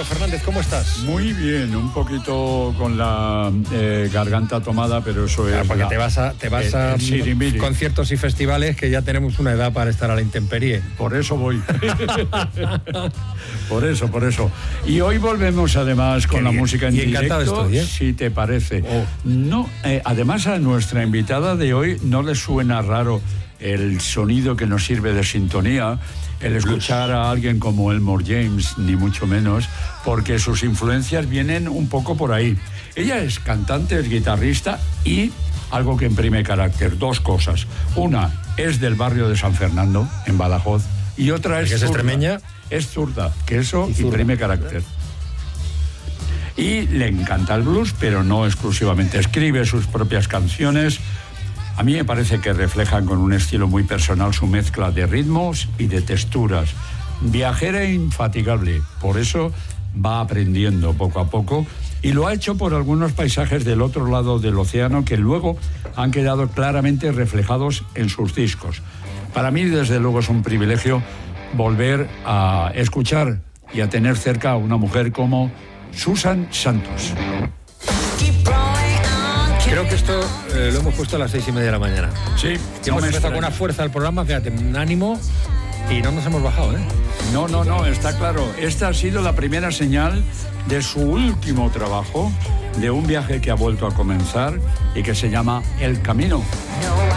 Fernández, ¿cómo estás? Muy bien, un poquito con la garganta tomada, pero eso es... Porque te vas a conciertos y festivales que ya tenemos una edad para estar a la intemperie. Por eso voy. Por eso. Y hoy volvemos además con la música en directo, estoy, ¿eh? Si te parece. No, además a nuestra invitada de hoy no le suena raro el sonido que nos sirve de sintonía, el escuchar a alguien como Elmore James, ni mucho menos, porque sus influencias vienen un poco por ahí. Ella es cantante, es guitarrista y algo que imprime carácter, dos cosas. Una es del barrio de San Fernando, en Badajoz, y otra es zurda. ¿Es extremeña? Es zurda, que eso imprime carácter. Y le encanta el blues, pero no exclusivamente. Escribe sus propias canciones. A mí me parece que reflejan con un estilo muy personal su mezcla de ritmos y de texturas. Viajera e infatigable, por eso va aprendiendo poco a poco y lo ha hecho por algunos paisajes del otro lado del océano que luego han quedado claramente reflejados en sus discos. Para mí, desde luego, es un privilegio volver a escuchar y a tener cerca a una mujer como Susan Santos. Creo que esto lo hemos puesto a las 6:30 de la mañana. Sí. Hemos empezado con una fuerza al programa, fíjate, un ánimo, y no nos hemos bajado, ¿eh? No, está claro. Esta ha sido la primera señal de su último trabajo, de un viaje que ha vuelto a comenzar y que se llama El Camino.